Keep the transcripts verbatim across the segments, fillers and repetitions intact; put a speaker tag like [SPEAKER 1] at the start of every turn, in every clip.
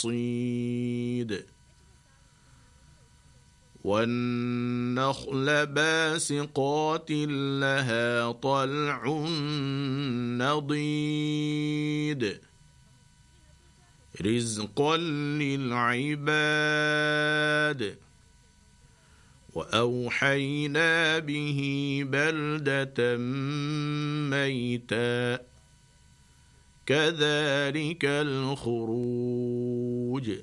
[SPEAKER 1] الصيد والنخل باسقات لها طلع نضيد رزقا للعباد وأوحينا به بلدة ميتا كذلك الخروج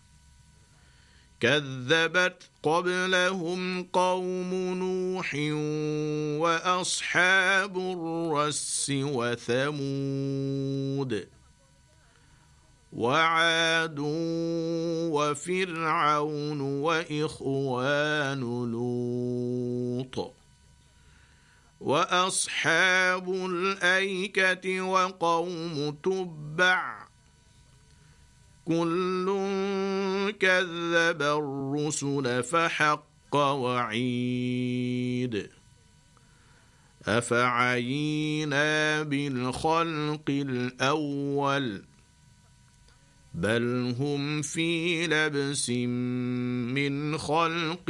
[SPEAKER 1] كذبت قبلهم قوم نوح وأصحاب الرس وثمود وعاد وفرعون وإخوان لوط وأصحاب الأيكة وقوم تبع كل كذب الرسل فحق وعيد أفعينا بالخلق الأول بل هم في لبس من خلق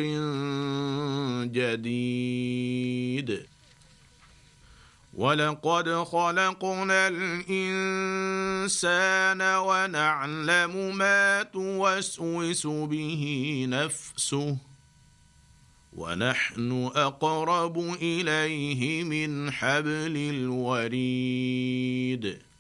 [SPEAKER 1] جديد ولقد خلقنا الإنسان ونعلم ما توسوس به نفسه ونحن أقرب إليه من حبل الوريد